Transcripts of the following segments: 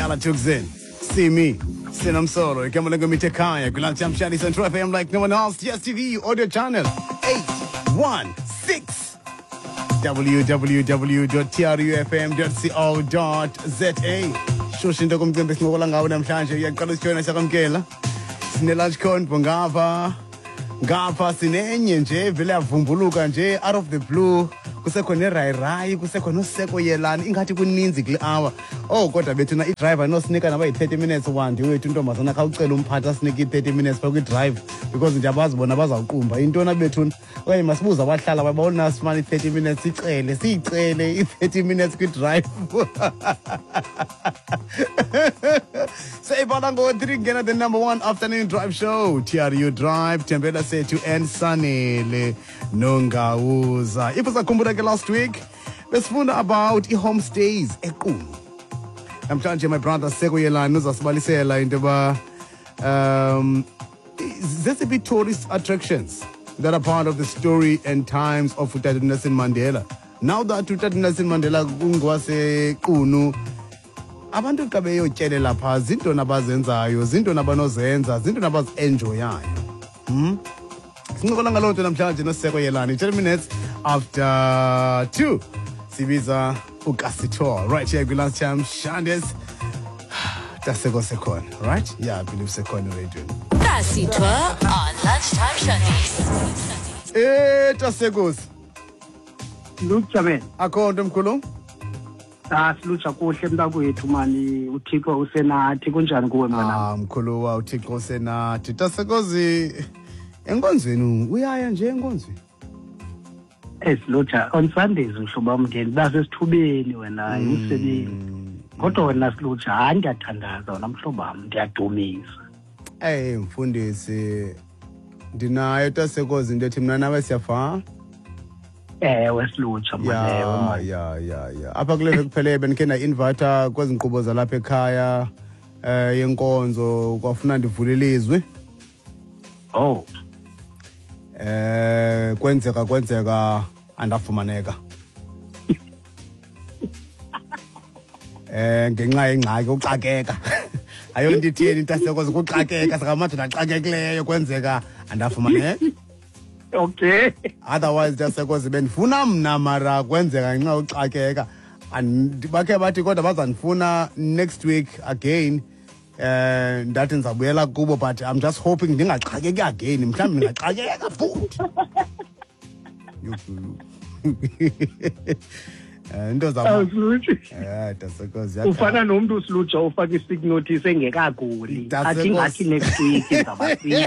Yala Tukzin. See me. Sinam Solo. Come on, go meet Kaya. Gulan Chamshani Central FM like no one else. Yes TV audio channel 816. www.trufm.co.za. Shoshinto kumtembe sinola ngawo namhlanje uyaqala usijona sakamkela. Sine lunch con ngapha sinenye nje vele yavumbuluka nje out of the blue. Kusekhona erayi kusekhona useko yelana ingathi kuninzi kule hour. Oh kodwa bethuna i-driver nosinika naba yi-30 minutes wandi wethu intombazana khawucela umphathi asinike i-30 minutes pha kwi-drive because nje abazi bona bazawuqumba intona bethuna okanye masibuza abahlala babona sifumana i-30 minutes siyicele i-30 minutes kwi-drive. Sayibala ngo-3 ngena the number 1 afternoon drive show TRU Drive Tembela Sethu and Sanele Nongawuza. If usakhumbula ke last week besifunda about i-homestays eQunu. Namhlanje my brother Seko Yelani uzasibalisela into ba zesiphi tourist attractions that are part of the story and times of Utata Nelson Mandela. Now that Utata Nelson Mandela kungwase eQunu, abantu xa beyotyelela pha zinto nabazenzayo, zinto nabanozenza, zinto nabazi-enjoyayo. Sincokola ngaloo nto namhlanje noSeko Yelani 10 minutes after 2. Sibiza uKasitor right here kwi-Lunch Time Shandes. Taseko Sekhona, right? Yeah, I believe Sekhona radio. Kasitor on Lunchtime Shandes. Tasekos. Lucha man. Akho nto mkhulu? Silucha kuhle mntakwethu mani uThixo usenathi kunjani kuwe mna? Mkhulu wa uThixo usenathi. Tasekozi enkonzweni uyaya nje enkonzweni. Silucha on Sundays mhlobo wami basesithubeni wena umsebenzi. Kodwa wena silucha hayi ngiyathandaza wena mhlobo wami ndiyadumisa. Mfundisi ndinayo Tasekozi into ethi mna nawe siyafana. Wesilucha manje. Yeah. Apha kule kuphele benikhe na-invite kwezi nkqubo zalapha ekhaya yenkonzo kwafuna ndivulele izwi. Oh. Kwenzeka andafumaneka. Ngenxa yengxaki uxakeka. Ayonto itheni Tasekozi kuxakeka sakamathu naxakekileyo kwenzeka andafumaneka. Okay. Otherwise Tasekozi benifuna mna mara kwenzeka ngenxa uxakeka. Bakhe bathi kodwa bazandifuna next week again. Ndathi ndizabuyela kubo but I'm just hoping ndingaxakeki again. Mhlawumbi ndingaxakeka futhi. Into zabo. Tasekozi. Ufana nomuntu usilucha ufaka i-stick notice engekaguli. Athi ngathi next week izabafika.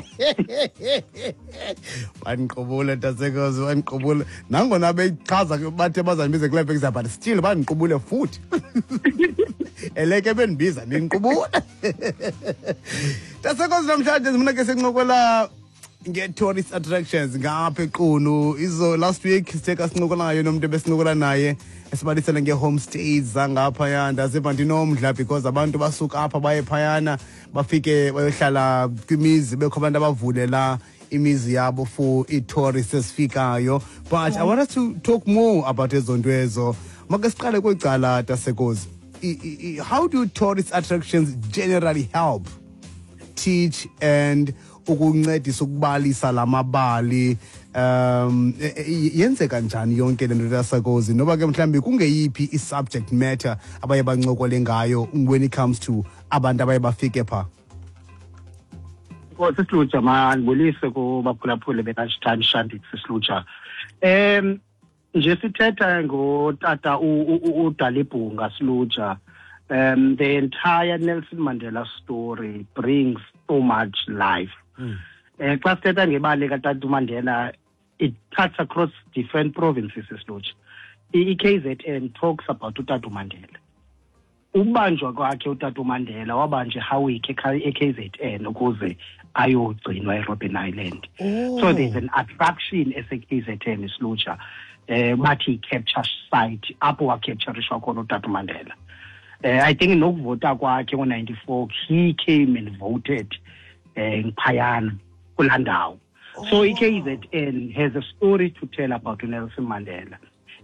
Bandiqubule Tasekozi, bandiqubule. Nangona beyichaza bathe bazandibize kule veki but still bandiqubule futhi. Eleke bendibiza ndindiqubule. Tasekozi namhlanje mina ke senqokola nge-tourist attractions ngapha eQunu. Izo last week siteka sinqokola ngayo nomuntu besinqokola naye esibalisela nge-homestays zangaphaya. Ndaziva ndinomdla because abantu basuka apha baye phayana bafike bayohlala kwimizi bekho abantu abavulela imizi yabo for i-tourists esifikayo. But I want us to talk more about ezo nto ezo. Make siqale kwicala Tasekozi. How do tourist attractions generally help teach and ukuncedisa ukubalisa lamabali? Yenzeka njani yonke lento Tasekozi noba ke mhlambi kungeyiphi i-subject matter abaye bancokole ngayo when it comes to abantu abaye bafike pha? Sisilucha mandibulise kubaphulaphule beLunchtime Shandes sisilucha. Nje sithetha ngotata uDalibhunga silucha. The entire Nelson Mandela story brings so much life. Xa sithetha ngebali kaTata uMandela, it cuts across different provinces silucha. I-KZN talks about uTata uMandela. Ubanjwa kwakhe uTata uMandela wabanje hawikhe e-KZN ukuze ayogcinwa eRobben Island. So there's an attraction ese-KZN isilucha. Bathi capture site apho wacapturishwa khona uTata uMandela. I think nokuvota kwakhe ngo-94 he came and voted phayana kulandawo. So i-KZN has a story to tell about Nelson Mandela.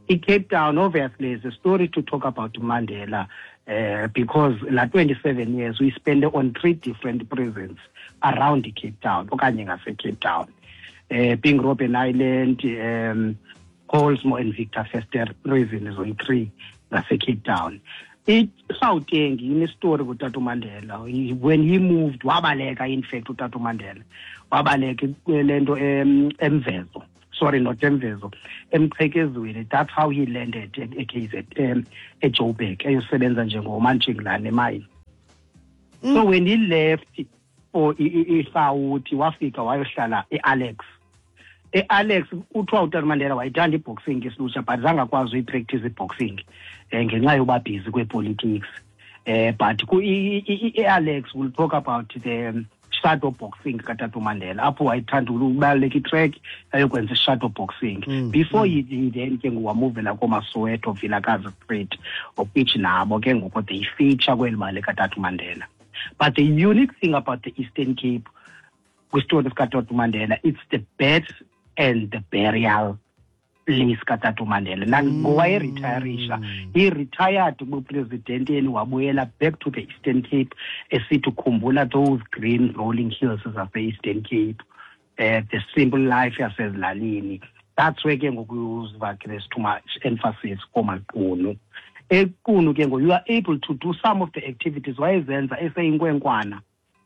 Cape Town, obviously, is a story to talk about Mandela because la 27 years we spent on 3 different prisons around Cape Town, okanye ngase Cape Town. Being Robben Island, Colesmore and Victor Verster prison is on 3 ngase Cape Town. Gauteng in a story with Tatu Mandela. When he moved, wabaleka in fact to Tatu Mandela. Wabaleka lento Mvezo. Sorry, not Mvezo. Mqhekezweni. That's how he landed at KZN at Joburg. Eyosebenza njengomantshinglane mine. So when he left for iSouth, wafika wayohlala eAlex. Alex uthiwa uTata Mandela wayithanda iboxing isilutsha but zange akwazi uyipractice iboxing ngenxa yoba busy kwepolitics. But Alex will talk about the shadow boxing kaTata Mandela apho wayithanda ukubaleka itrack ayokwenza shadow boxing before he then ke ngwamuvela komaSoweto Vilakazi Street of which nabo ke ngoko they feature kweli kaTata Mandela. But the unique thing about the Eastern Cape kwistory kaTata Mandela, it's the birth and the burial place kaTata Mandela. Nangowaye retirisha, he retired president and wabuyela back to the Eastern Cape esithi ukhumbula those green rolling hills of the Eastern Cape, the simple life yasezilalini. That's where ke ngoku there's too much emphasis komaQunu. eQunu ke ngoku you are able to do some of the activities wayezenza eseyinkwenkwana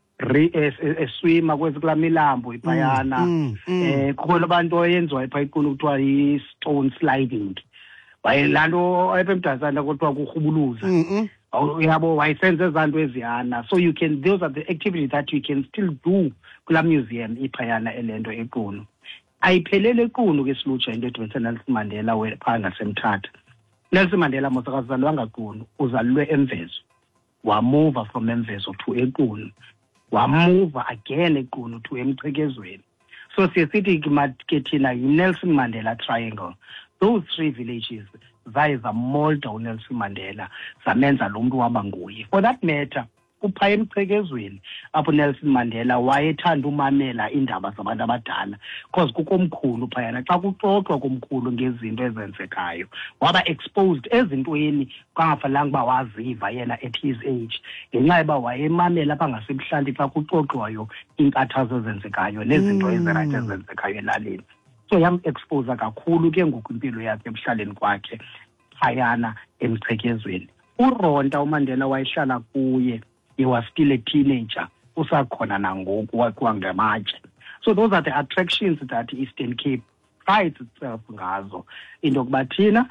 eswima kwezi kula milambo iphayana khona abantu oyenziwa ipha eQunu kuthiwa i-stone sliding wayelanto apha eMdazana kuthiwa kurhubuluza uyabo wayesenza ezanto eziyana. So you can, those are the activities that you can still do kula museum iphayana elento eQunu. Ayiphelele eQunu ke silutsha into edibene Nelson Mandela phaa ngaseMthatha. Nelson Mandela mosakazalwanga eQunu, uzalwe eMvezo, wamuva from eMvezo to eQunu, wamuva again eQunu to eMqhekezweni. So siyesithi ke thina yi-Nelson Mandela Triangle. Those 3 villages zaye zamolda uNelson Mandela zamenza lo mntu waba nguye. For that matter, upha eMqhekezweni apho Nelson Mandela wayethanda umamela indaba zabantu abadala because kukomkhulu phayana xa kuxoxwa komkhulu ngezinto ezenzekayo waba exposed ezintweni kangafanelanga uba waziva yena at his age ngenxa yoba wayemamela apha ngasebuhlanti xa kuxoxwayo iinkathazo ezenzekayo nezinto ezirayithi ezenzekayo elalini. So yam-expose kakhulu ke ngoku impilo yakhe ebuhlaleni kwakhe phayana eMqhekezweni. uRonta uMandela wayehlala kuye, he was still a teenager, usakhona nangoku wakwa ngamatshe. So those are the attractions that Eastern Cape prides itself ngazo. Into yokuba thina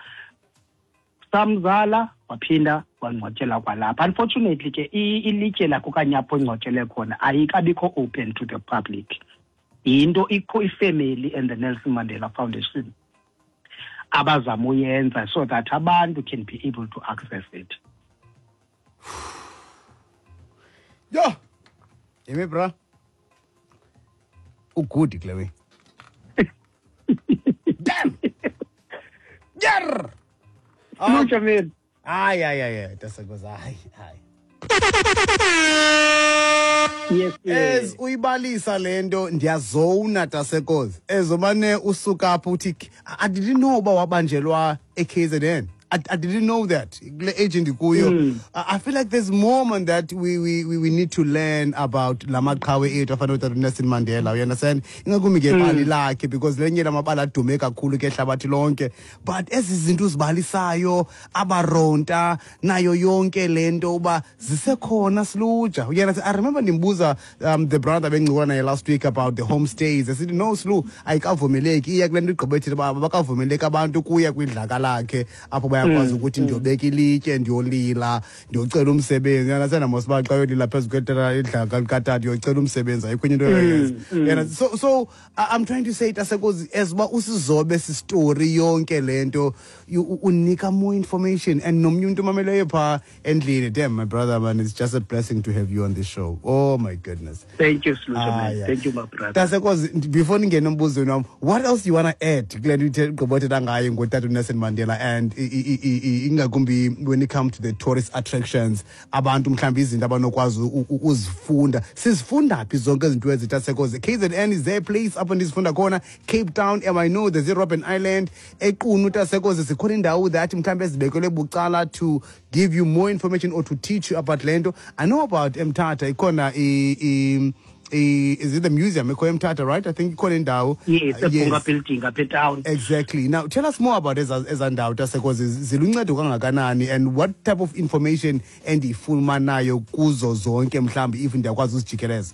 samzala waphinda wangcwatyela kwalapha. Unfortunately ke ilitye lakho okanye apho ingcwatyele khona ayikabikho open to the public. Into ikho ifamily and the Nelson Mandela Foundation abazama uyenza so that abantu can be able to access it. Yo, yimi bra. Ugudi Chloe. Damn. Yer. Lucha man. Ay. That's a goes. Ay. Yes. Ez uyibalisa lento ndiyazona tasekozi. Ezomane usuka apho uthi I didn't know uba wabanjelwa eKZN. I didn't know that. Agent kuyo. I feel like there's more man that we need to learn about lamaqhawe ethu afana noTata Nelson Mandela. You understand? Ingakumi ke bali lakhe because lenye lamabala adume kakhulu ke ehlabathi lonke. But ezi zinto uzibalisayo abaronta nayo yonke lento uba zisekhona siluja. You understand? I remember ndimbuza the brother bengicula naye last week about the homestays. I said no Slu ayikavumeleki iya kule nto igqibethile bakavumeleki abantu kuya kwidlaka lakhe apho bayakwazi ukuthi ndiyobeka ilitye ndiyolila ndiyocela umsebenzi yanasena mosiba xa yolila phezu kwetela idlaka likatata ndiyocela umsebenzi ayikho into yoyenza. So I'm trying to say tasekozi esuba usizobe sistory yonke lento unika more information and nomnye umuntu mameleyo pha endlini. Damn my brother man, it's just a blessing to have you on this show. Oh my goodness. Thank you Slucha man. Yeah. Thank you my brother. Tasekozi before ningena umbuzweni wami, what else you want to add kule nto igqibethela ngayo ngoTata Nelson Mandela and ingakumbi when it comes to the tourist attractions abantu mhlawumbi izinto abanokwazi uzifunda sizifunda phi zonke izinto ezitasekoze KZN is their place apho ndizifunda khona Cape Town I know there's a Robben Island equnu tasekoze sikhona indawo that mhlawumbi ezibekelwe bucala to give you more information or to teach you about lento. I know about Mthatha ikhona is it the museum Mthatha, right? I think you call it Ndao. Yes, the Bunga building up in town. Exactly. Now tell us more about Ndao because ziluncedo kangakanani and what type of information endifumanayo kuzo zonke mhlambi if ndiyakwazi uzijikeleza.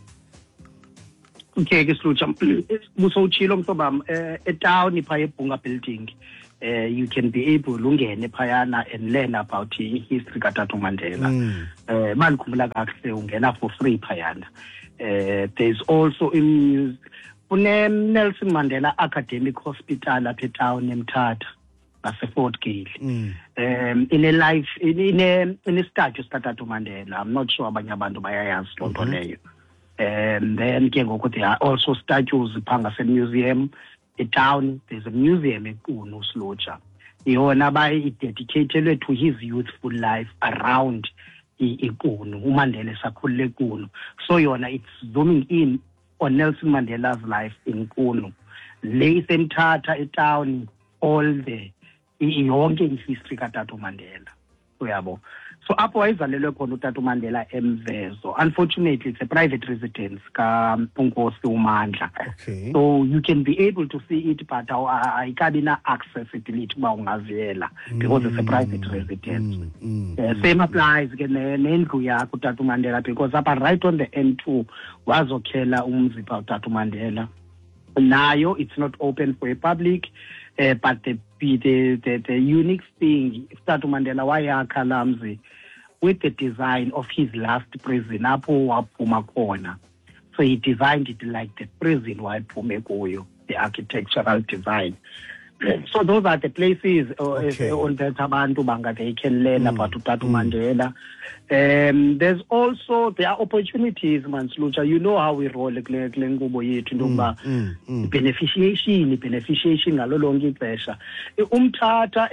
Okay, ke Slutsha busowutshilo mhlobam town pha eBunga building. You can be able ungene phayana and learn about history kaTata Mandela. Mandikhumbula kahle ungena for free phayana. There's also in Nelson Mandela Academic Hospital at a town named Mthatha, as a Fort Gale. In a life, in a statue Tata Mandela. I'm not sure about Yabandu Bayas, don't know. And then there are also statues Pangasen Museum, a town. There's a museum in Kunu Slutsha. Nabai dedicated to his youthful life around Ikunu, Mandela Sakule Kunu. So it's zooming in on Nelson Mandela's life in Kunu. Lathem Tata a town all the yonke history kaTata Mandela. Uyabo. So upwise alelo khona uTata Mandela eMvezo. Unfortunately it's a private residence ka Punkosi uMandla. Okay. So you can be able to see it but I can't access it ungaziyela because it's a private residence. Same applies again nendlu yakho uTata Mandela because up right on the N2 wazokhela umzi pa uTata Mandela. Nayo it's not open for a public but the unique thing uTata Mandela wayakha lamzi with the design of his last prison apho waphuma khona. So he designed it like the prison wayephume kuyo, the architectural design. So those are the places on that abantu banga they can learn about uTata Mandela. There are opportunities, Manslucha. You know how we roll lengubo yethu ndoba beneficiation ngalo lonke ixesha. Umthatha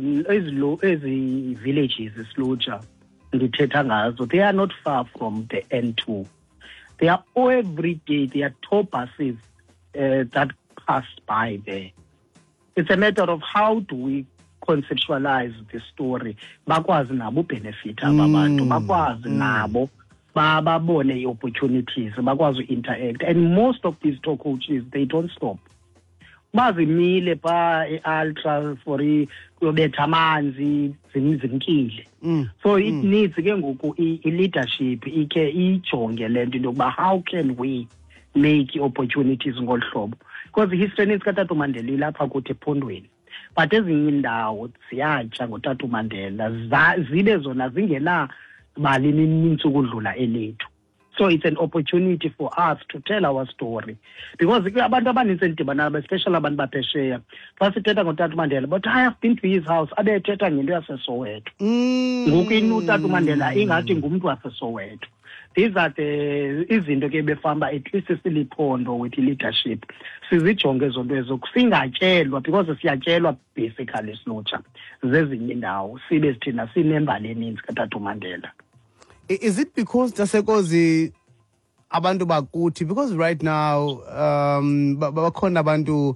ezi villages Slucha ndithetha ngazo, they are not far from the N2. They are every day, they are tour buses that pass by there. It's a matter of how do we conceptualize the story. Bakwazi nabo benefit abantu, bakwazi nabo babone opportunities, bakwazi interact. And most of these tour coaches, they don't stop. Bazimile pa ultra for yobetha amanzi zimkile. So it needs ke ngoku leadership ike ijonge lento ngoba how can we make opportunities ngolhlobo. Because history kaTata Mandela ilapha kuthi ephondweni. But ezinye indawo ziyatsha ngoTata Mandela zibe zona zingena mali ninintsi ukudlula elethu. So it's an opportunity for us to tell our story. Because abantu abaninzi endibana especially abantu baphesheya xa sithetha ngoTata Mandela but I have been to his house abethetha ngento yaseSoweto. Ngoku uTata Mandela ingathi ngumuntu waseSoweto. These are the izinto ke befamba at least siliphondo with leadership. Sizijonge zonto ezo singatshelwa because siyatshelwa basically Slutsha zezinye indawo sibe sithina sinembali eninzi kaTata Mandela. Is it because tasekozi abantu bakuthi because right now bakhona abantu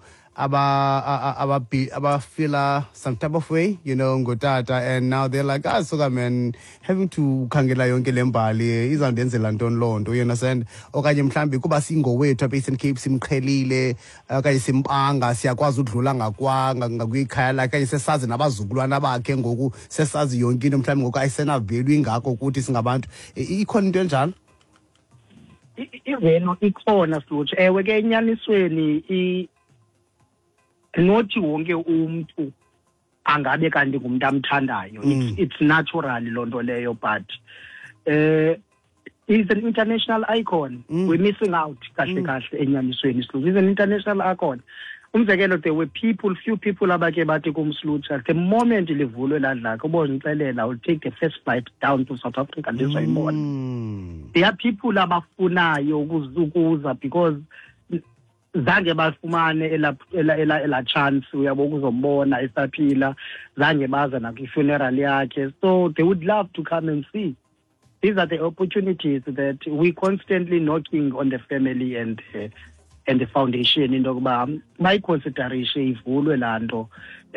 abafila some type of way, you know, ngotata, and now they're like, so man, having to khangela yonke lembali izandenzela ntoni lonto, you understand? Okanye mhlambi kuba singowethu apha eSouthern Cape simqhelile okanye simpanga siyakwazi udlula ngakwikhaya lakhe kanye sesazi nabazukulwana bakhe ngoku sesazi yonke into mhlambi ngoku ayisena value ingako ukuthi singabantu ikhona into enjalo. Iveno ikhona Slutsha. Ewe ke enyanisweni nothi wonke umuntu angabe kanti ngumuntu amthandayo. It's natural lonto leyo but he's an international icon. We're missing out kahle enyanisweni Slutsha. He's an international icon. Umzekelo there were few people abake bathi kumSlutsha the moment livulwe ladlaka ubona incelela will take the first flight down to South Africa ndizoyibona. There are people abafunayo ukuza because zange bafumane ela chance uyabo ukuzombona esaphila, zange baza nakwi-funeral yakhe. So they would love to come and see. These are the opportunities that we constantly knocking on the family and the foundation into yokuba bayiconsiderishe ivulwe laa nto.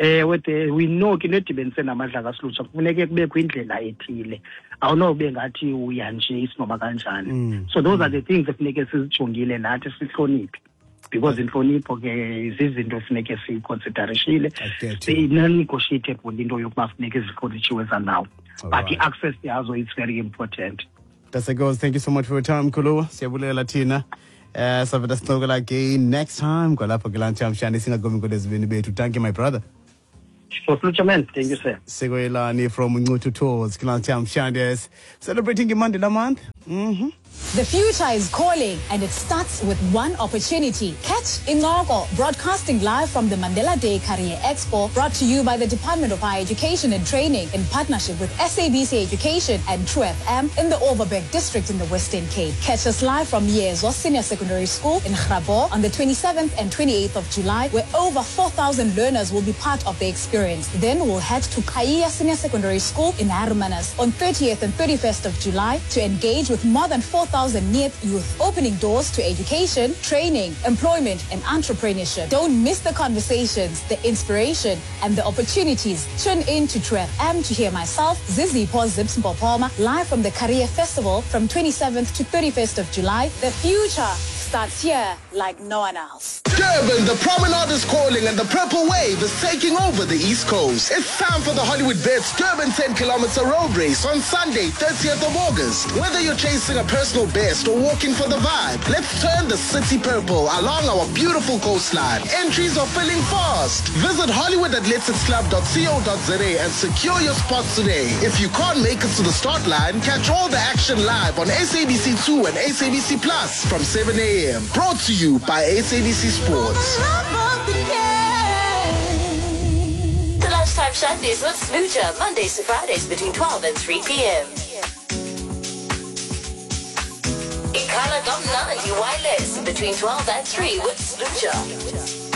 We know ke nedibenise namadla kaSilutsha kufuneke kubekho indlela ethile, awunowube ngathi uya nje isinoba kanjani. So those are the things efuneke sizijongile nathi sihloniphe, because inhlonipho ke zizinto efuneke siyiconsiderishile, non-negotiable into yokuba funeke zikhonitshiwe zanawo. But the access yazo is very important. That's it, goes. Thank you so much for your time, Kulu. Siyabulela thina. Savita sinokela again next time. Kwalapha ke lantshamshane singagomi kodezibini bethu. Thank you, my brother. For future man, thank you, sir. Segoyelani from Ncutu Tours, Kilantshamshane, celebrating Mandela month. The future is calling, and it starts with one opportunity. Catch Ingogo, broadcasting live from the Mandela Day Career Expo, brought to you by the Department of Higher Education and Training in partnership with SABC Education and True FM in the Overberg District in the Western Cape. Catch us live from Yezo Senior Secondary School in Grabo on the 27th and 28th of July, where over 4,000 learners will be part of the experience. Then we'll head to Kaiya Senior Secondary School in Hermanus on 30th and 31st of July to engage with more than 4,000 NEEP youth, opening doors to education, training, employment, and entrepreneurship. Don't miss the conversations, the inspiration, and the opportunities. Tune in to True FM to hear myself, Zizi Paul Zips Mpopoma, live from the Career Festival from 27th to 31st of July. The future starts here like no one else. Durban, the promenade is calling and the purple wave is taking over the East Coast. It's time for the Hollywood Bets Durban 10-kilometer road race on Sunday, 30th of August. Whether you're chasing a personal best or walking for the vibe, let's turn the city purple along our beautiful coastline. Entries are filling fast. Visit hollywoodathleticsclub.co.za and secure your spots today. If you can't make it to the start line, catch all the action live on SABC2 and SABC Plus from 7 a.m. Brought to you by SABC Sports. The Lunchtime Sundays with Sluja, Mondays to Fridays between 12 and 3 p.m. Ikala Domnandi Wireless between 12 and 3 with Sluja.